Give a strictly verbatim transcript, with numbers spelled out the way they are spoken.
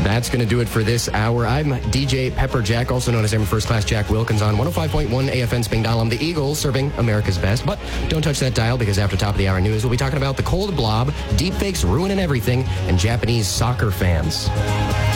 That's going to do it for this hour. I'm D J Pepper Jack, also known as Airman First Class Jack Wilkins on one oh five point one A F N Sping Dial. The Eagles serving America's best. But don't touch that dial, because after top of the hour news, we'll be talking about the cold blob, deepfakes ruining everything, and Japanese soccer fans.